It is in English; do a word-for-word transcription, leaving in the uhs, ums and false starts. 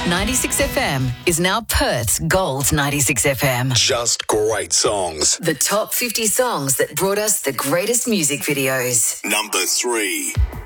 ninety-six F M is now Perth's Gold ninety-six F M. Just great songs. The top fifty songs that brought us the greatest music videos. Number three.